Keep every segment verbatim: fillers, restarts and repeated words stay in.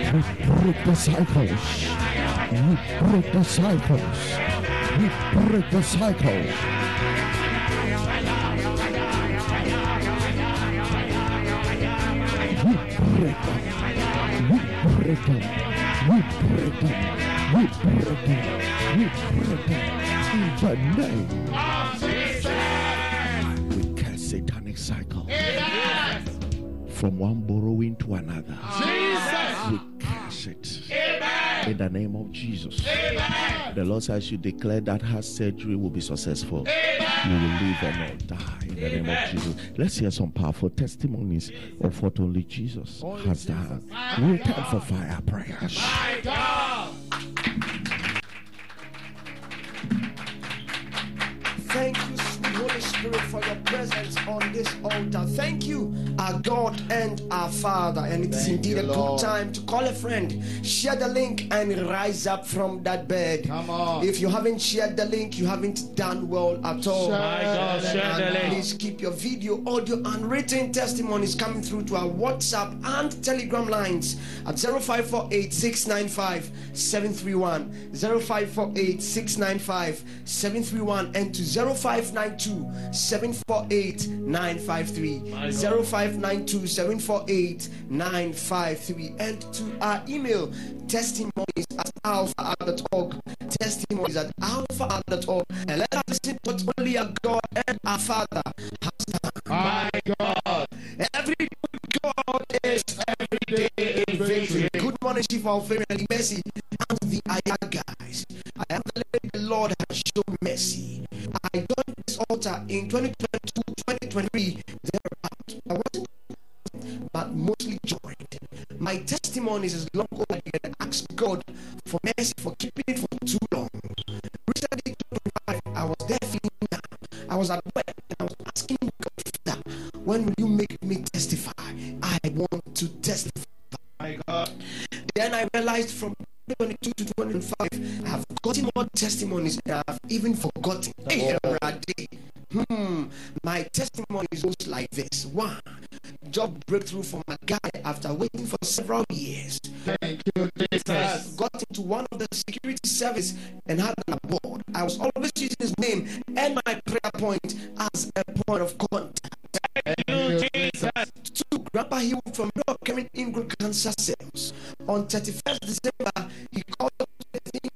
break the cycles. We break the cycles. We break the cycles. We break them. We break them. We break them. We break them. We break them. In the name of Jesus. We cast satanic cycle. Amen. From one borrowing to another. Jesus. We cast it. Amen. In the name of Jesus. Amen. The Lord says you declare that her surgery will be successful. Amen. You will live and not die in the Amen. Name of Jesus. Let's hear some powerful testimonies of what only Jesus only has Jesus. Done. We time for fire prayers. My God. Thank you, sweet Holy Spirit, for your presence on this altar. Thank you, our God and our Father. And it is indeed you, a Lord. Good time to call a friend, share the link, and rise up from that bed. Come on. If you haven't shared the link, you haven't done well at all. Share, God, share the link. Please keep your video, audio, and written testimonies coming through to our WhatsApp and Telegram lines at zero five four eight, six nine five, seven three one, zero five four eight, six nine five, seven three one, and to zero five nine two, seven four eight, nine five three, zero five nine two, seven four eight, nine five three, and to our email, testimonies at alpha dot org, testimonies at alpha dot org, and let us listen to what only our God and our Father has done. My God, every God is every day in victory. Good morning, Chief Alfred and Mercy, and the Aya guys. I am the Lord, the Lord has shown mercy. I joined this altar in twenty twenty-two, twenty twenty-three, thereabout. I wasn't, but mostly joined. My testimonies is long over and I asked God for mercy for keeping it for too long. Recently, twenty twenty-five, I was there feeling down. I was at work and I was asking God, Father, when will you make me testify? I want to testify. My God. Then I realized from twenty twenty-two to twenty twenty-five, I have gotten more testimonies and I have even forgotten. Hey, hmm, my testimony is just like this. One, job breakthrough for my guy after waiting for several years. Thank you, Jesus. Got into one of the security service and had an award. I was always using his name and my prayer point as a point of contact. Thank you, Jesus. Two, Grandpa healed from blood coming in cancer cells. On thirty-first December, he called up the thing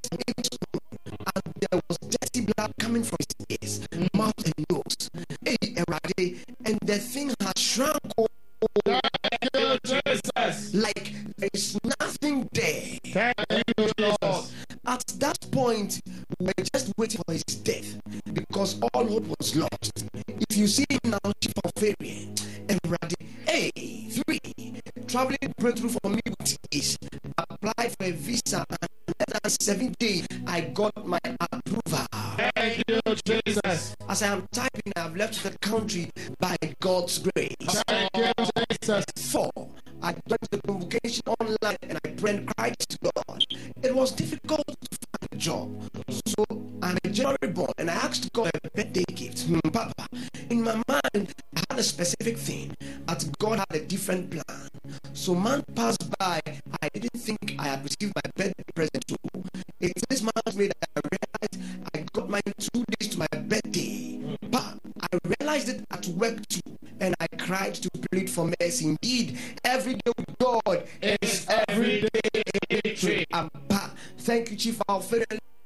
and there was dirty blood coming from his ears, mouth, and nose. Hey, and the thing has shrunk. Thank you, Jesus. Like there is nothing there. Thank you, Jesus. At that point, we were just waiting for his death because all hope was lost. If you see him now, Chief of Varian, hey, three, traveling breakthrough for me with ease. Applied for a visa and less than seven days, I got my approval. Thank you, Jesus. As I am typing, I have left the country by God's grace. Thank you, Jesus. Four, I joined the convocation online and I prayed and cried to God. It was difficult to find a job. So I'm a January born and I asked God a birthday gift. Hmm, Papa, in my mind, I had a specific thing, but God had a different plan. So month passed by, I didn't think I had received my birthday present too. It's this month made that I realized I got mine two days to my birthday. But I realized it at work too, and I cried to plead for mercy. Indeed, every day with God is every day a victory. Thank you, Chief Alfred.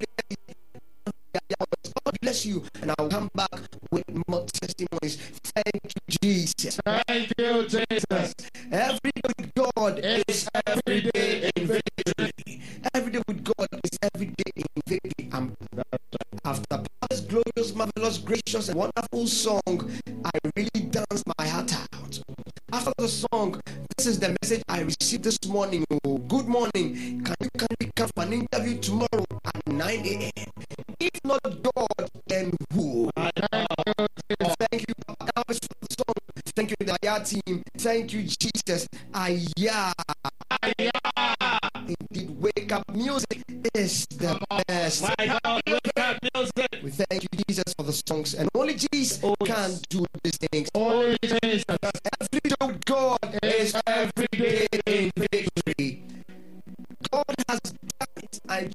God bless you, and I'll come back with more testimonies. Thank you, Jesus. Thank you, Jesus. Every day with God is every day in victory. Every day with God is every day in victory. I'm, after Paul's glorious, marvelous, gracious, and wonderful song, I really danced my heart out. After the song, this is the message I received this morning. Oh, good morning. Can you kindly come for an interview tomorrow at nine a.m.? If not God, then who? Thank you, Papa, for the song. Thank you, the Aya team. Thank you, Jesus. Aya. Aya. Indeed, wake up music is the best. My God, wake up music. We thank you, Jesus, for the songs. And only Jesus oh, can do these things. Only Jesus. Every day with God is every day in victory.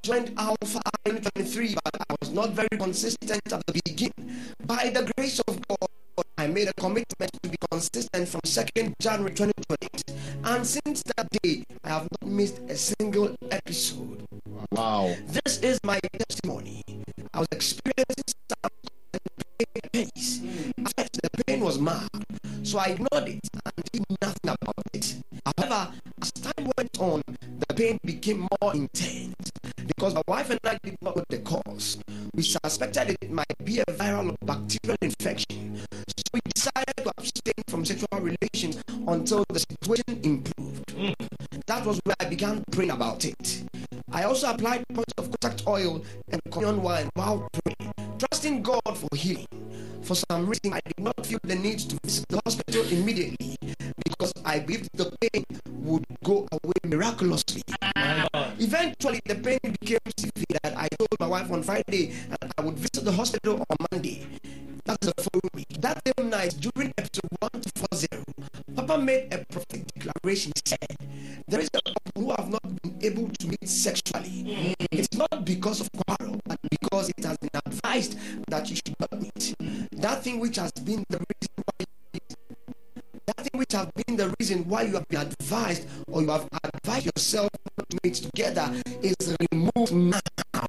joined Alpha in twenty twenty-three, but I was not very consistent at the beginning. By the grace of God, I made a commitment to be consistent from second January twenty twenty, and since that day, I have not missed a single episode. Wow. This is my testimony. I was experiencing some pains. At first, the pain was mild, so I ignored it and did nothing about it. However, as time went on, the pain became more intense because my wife and I did not know the cause. We suspected it might be a viral or bacterial infection, so we decided to abstain from sexual relations until the situation improved. Mm. That was where I began praying about it. I also applied points of contact oil and communion wine while praying, trusting God for healing. For some reason, I did not feel the need to visit the hospital immediately because I believed the pain would go away miraculously. Eventually, the pain became severe that I told my wife on Friday that I would visit the hospital on Monday. That's the following week. That same night, during episode one two forty, Papa made a prophetic declaration. He said, there is a couple who have not been able to meet sexually. It's not because of quarrel, but because it has been advised that you should not meet. That thing which has been the reason why that thing which has been the reason why you have been advised or you have advised yourself not to meet together is removed now.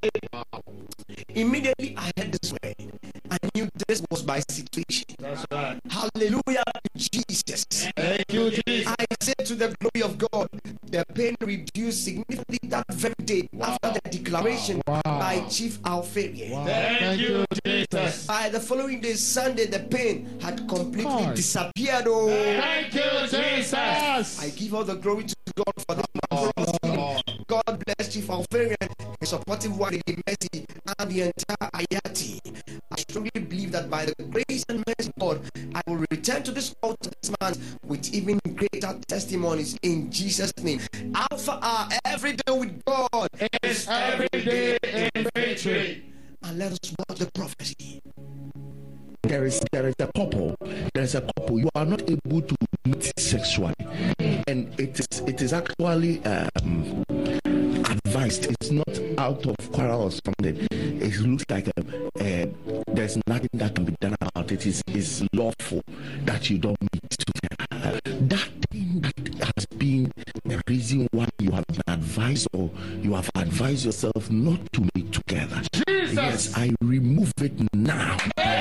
Immediately I heard this word. I knew this was my situation. That's right. Hallelujah to Jesus. Thank you, Jesus. I said to the glory of God, the pain reduced significantly that very day wow. after the declaration wow. by Chief Alfarian. Wow. Thank, Thank you, Jesus. By the following day, Sunday, the pain had completely God. disappeared. Oh, thank you, Jesus. I give all the glory to God for this marvelous healing. God bless Chief Alfarian, his supportive wife, Lady Mercy, and the entire Ayati. I strongly believe that by the grace and mercy of God, I will return to this altar this month with even greater testimonies in Jesus' name. Alpha R, every day with God is every day in victory. And let us watch the prophecy. There is there is a couple. There is a couple. You are not able to meet sexually, and it is it is actually um, advised. It's not out of quarrel or something. It looks like a, a, there's nothing that can be done about it. It's, it's lawful that you don't meet together. That thing that has been the reason why you have been advised or you have advised yourself not to meet together. Jesus. Yes, I remove it now.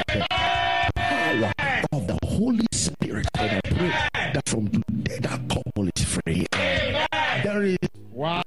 Power of the Holy Spirit, and I pray that from today that couple is free. Amen. There is wow.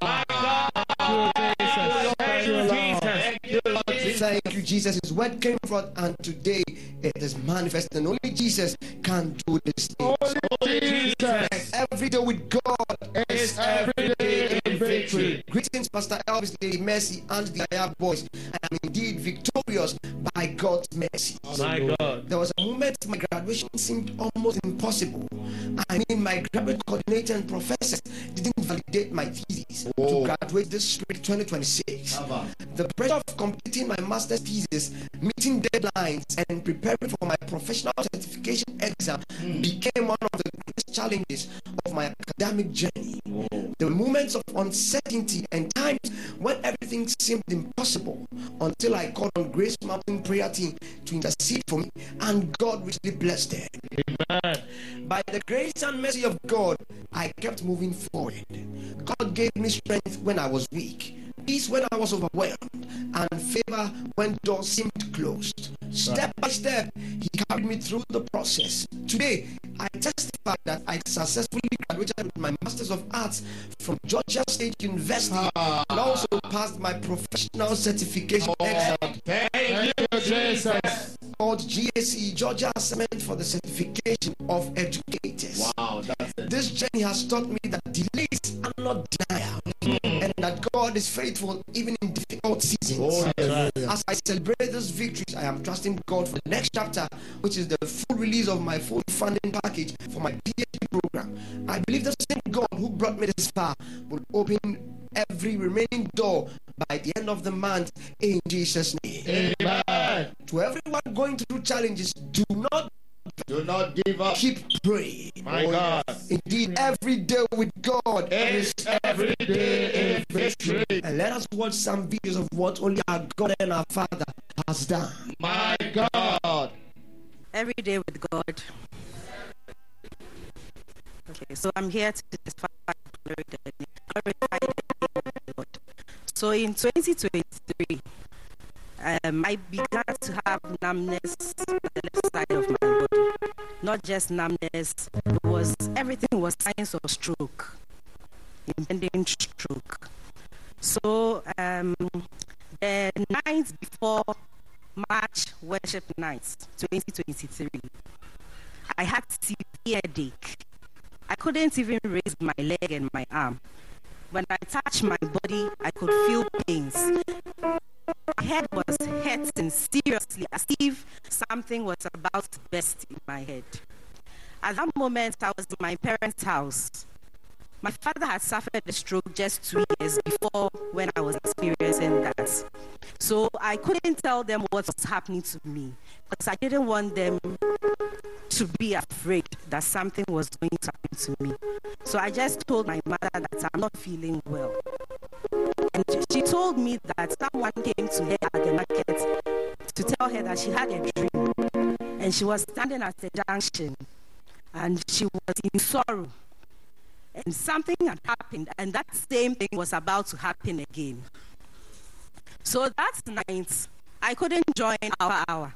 Thank you, Jesus. His word came forth, and today it is manifest, and only Jesus can do this thing. Only Jesus. Every day with God is every day in victory. Greetings, Pastor Elvis, Lady Mercy, and the Aya boys. I am indeed victorious by God's mercy. My God. There was a moment my graduation seemed almost impossible. I mean, my graduate coordinator and professors didn't validate my thesis oh. to graduate this spring twenty twenty-six. Ava. The pressure of completing my master's thesis, meeting deadlines, and preparing for my professional certification exam mm. became one of the greatest challenges of my academic journey. Oh. There were moments of uncertainty and times when everything seemed impossible until I called on Grace Mountain Prayer Team to intercede for me, and God richly blessed them. Amen. By the grace and mercy of God, I kept moving forward. God gave me strength when I was weak, peace when I was overwhelmed, and favor when doors seemed closed. Step by step, He carried me through the process. Today, I testify that I successfully graduated with my Masters of Arts from Georgia State University ah. and also passed my professional certification oh, exam. Thank you, Jesus. Called G A C, Georgia Assessment for the Certification of Educators. Wow, that's it. This journey has taught me that delays are not denial, mm. and that God is faithful even in difficult seasons. Oh, right. As I celebrate these victories, I am trusting God for the next chapter, which is the full release of my full funding package for my P H D program. I believe the same God who brought me this far will open every remaining door by the end of the month in Jesus' name. Amen. To everyone going through challenges, do not do not give up. Keep praying. My oh, God. Indeed, every day with God is every day in victory. And And let us watch some videos of what only our God and our Father has done. My God. Every day with God. Okay, so I'm here to testify glorify the name of the Lord. So in twenty twenty-three, um, I began to have numbness on the left side of my body. Not just numbness, it was everything was signs of stroke, impending stroke. So um, the night before March worship night twenty twenty-three, I had severe headache. I couldn't even raise my leg and my arm. When I touched my body, I could feel pains. My head was hurting seriously, as if something was about to burst in my head. At that moment, I was in my parents' house. My father had suffered a stroke just two years before when I was experiencing that. So I couldn't tell them what was happening to me because I didn't want them to be afraid that something was going to happen to me. So I just told my mother that I'm not feeling well. And she told me that someone came to her at the market to tell her that she had a dream. And she was standing at the junction and she was in sorrow. And something had happened, and that same thing was about to happen again. So that night, I couldn't join our hour.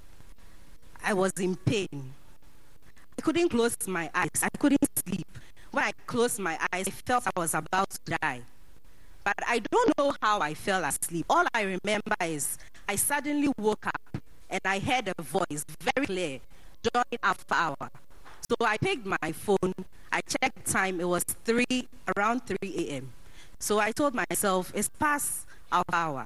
I was in pain. I couldn't close my eyes. I couldn't sleep. When I closed my eyes, I felt I was about to die. But I don't know how I fell asleep. All I remember is I suddenly woke up, and I heard a voice very clear, join Alpha Hour. So I picked my phone, I checked the time, it was three, around three a.m. So I told myself, it's past our hour.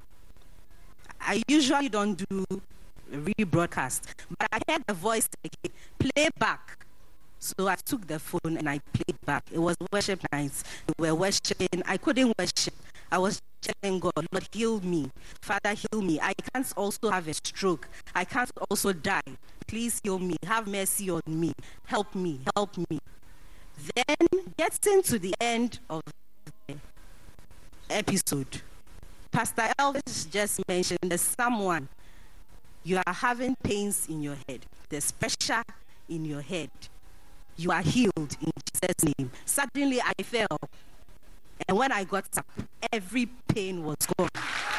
I usually don't do rebroadcast, but I heard a voice again, play back. So I took the phone and I played back. It was worship nights. We were worshiping. I couldn't worship. I was telling God, Lord, heal me. Father, heal me. I can't also have a stroke. I can't also die. Please heal me. Have mercy on me. Help me. Help me. Then, getting to the end of the episode, Pastor Elvis just mentioned there's someone, you are having pains in your head. There's pressure in your head. You are healed in Jesus' name. Suddenly I fell. And when I got up, every pain was gone.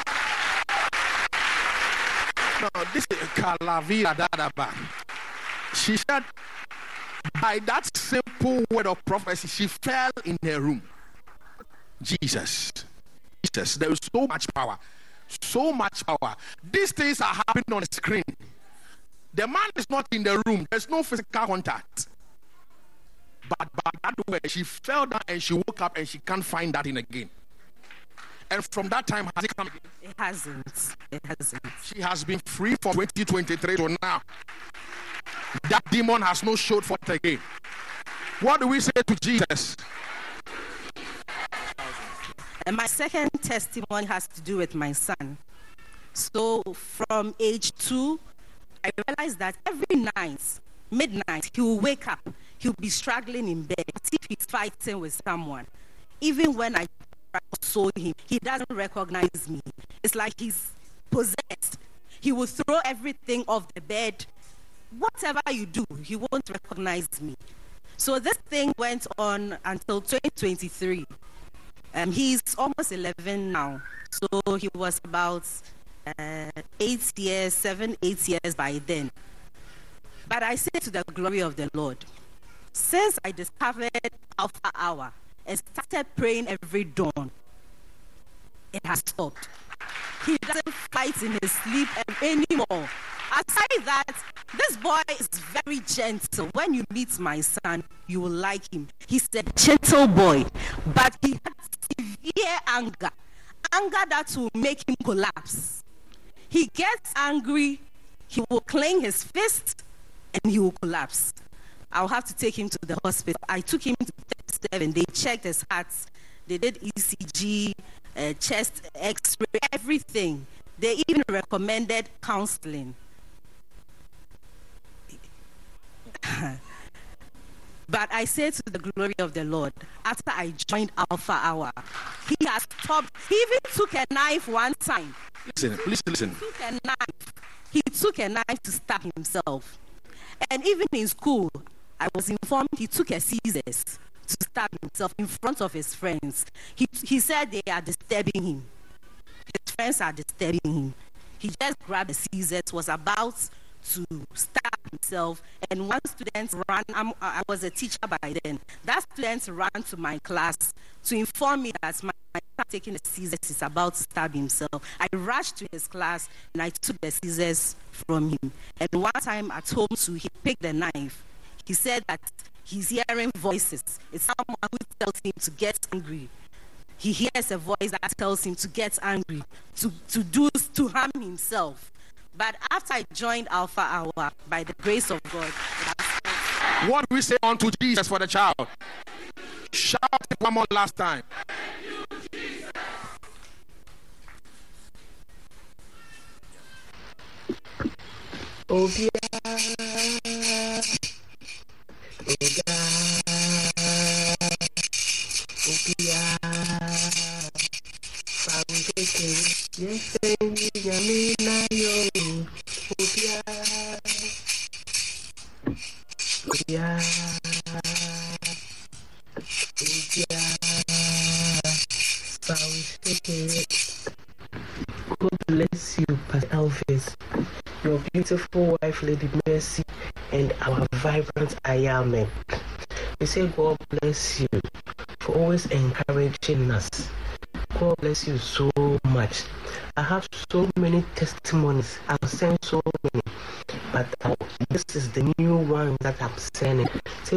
No, this is Kalavia Dadaba. She said, by that simple word of prophecy, she fell in her room. Jesus. Jesus. There is so much power. So much power. These things are happening on the screen. The man is not in the room. There's no physical contact. But by that way, she fell down and she woke up and she can't find that in again. And from that time, has it come again? It hasn't. It hasn't. She has been free from twenty twenty-three to now. That demon has no showed for it again. What do we say to Jesus? And my second testimony has to do with my son. So from age two, I realized that every night, midnight, he will wake up. He'll be struggling in bed as if he's fighting with someone. Even when I saw him, he doesn't recognize me. It's like he's possessed. He will throw everything off the bed. Whatever you do, he won't recognize me. So this thing went on until twenty twenty-three. Um, he's almost eleven now. So he was about uh, eight years, seven, eight years by then. But I say to the glory of the Lord, since I discovered Alpha Hour and started praying every dawn, it has stopped. He doesn't fight in his sleep anymore. Aside that, this boy is very gentle. When you meet my son, you will like him. He's a gentle boy, but he has severe anger. Anger that will make him collapse. He gets angry, he will clench his fist, and he will collapse. I'll have to take him to the hospital. I took him to thirty-seven. They checked his heart. They did E C G, uh, chest X-ray, everything. They even recommended counseling. But I say to the glory of the Lord, after I joined Alpha Hour, he has stopped. He even took a knife one time. Listen, please listen. He took a knife. He took a knife to stab himself. And even in school, I was informed he took a scissors to stab himself in front of his friends. He, he said they are disturbing him. His friends are disturbing him. He just grabbed the scissors, was about to stab himself, and one student ran. I'm, I was a teacher by then. That student ran to my class to inform me that my, my son taking the scissors is about to stab himself. I rushed to his class and I took the scissors from him. And one time at home too, he picked the knife. He said that he's hearing voices. It's someone who tells him to get angry. He hears a voice that tells him to get angry, to, to do, to harm himself. But after I joined Alpha Hour, by the grace of God, what we say unto Jesus for the child? Shout it one more last time. Obia, Obia, yes, Yamina, yo, Obia, Obia, Obia, God bless you, Pastor Elvis, your beautiful wife, Lady Mercy, and our vibrant Ayamen. We say God bless you for always encouraging us. God bless you so much. I have so many testimonies. I've sent so many, but uh, this is the new one that I'm sending. Say